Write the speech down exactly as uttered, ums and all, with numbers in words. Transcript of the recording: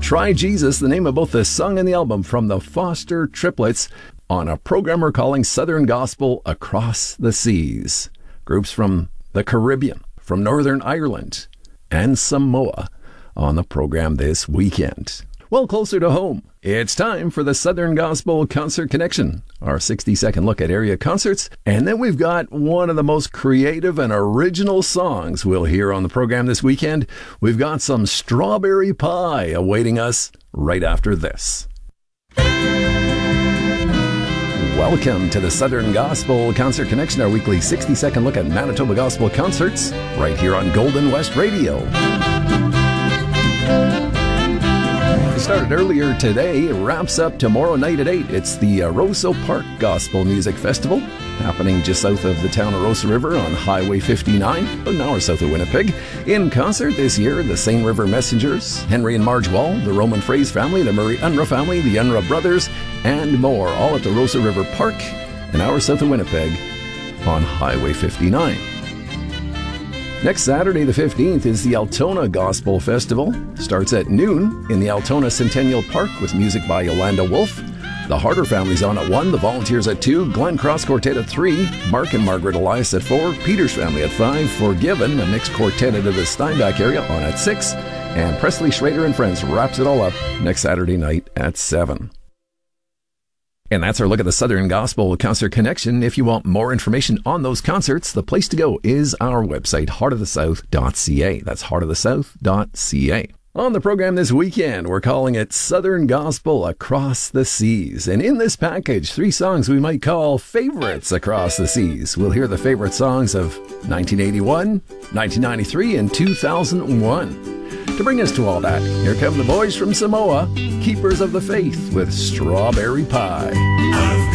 Try Jesus, the name of both the song and the album from the Foster Triplets, on a program we're calling Southern Gospel Across the Seas. Groups from the Caribbean, from Northern Ireland, and Samoa on the program this weekend. Well, closer to home, it's time for the Southern Gospel Concert Connection, our sixty-second look at area concerts. And then we've got one of the most creative and original songs we'll hear on the program this weekend. We've got some Strawberry Pie awaiting us right after this. Welcome to the Southern Gospel Concert Connection, our weekly sixty-second look at Manitoba Gospel concerts, right here on Golden West Radio. It started earlier today, it wraps up tomorrow night at eight. It's the Roseau Park Gospel Music Festival, happening just south of the town of Roseau River on Highway fifty-nine, about an hour south of Winnipeg. In concert this year, the Seine River Messengers, Henry and Marge Wall, the Roman Fraser family, the Murray Unruh family, the Unruh brothers, and more, all at the Roseau River Park, an hour south of Winnipeg on Highway fifty-nine. Next Saturday, the fifteenth, is the Altona Gospel Festival. Starts at noon in the Altona Centennial Park with music by Yolanda Wolf. The Harder family's on at one, the Volunteers at two, Glen Cross Quartet at three, Mark and Margaret Elias at four, Peters family at five, Forgiven, a mixed quartet out of the Steinbach area, on at six, and Presley Schrader and Friends wraps it all up next Saturday night at seven. And that's our look at the Southern Gospel Concert Connection. If you want more information on those concerts, the place to go is our website, heart of the south dot c a. That's heart of the south dot c a. On the program this weekend, we're calling it Southern Gospel Across the Seas. And in this package, three songs we might call favorites across the seas. We'll hear the favorite songs of nineteen eighty-one, nineteen ninety-three, and two thousand one. To bring us to all that, here come the boys from Samoa, Keepers of the Faith, with Strawberry Pie.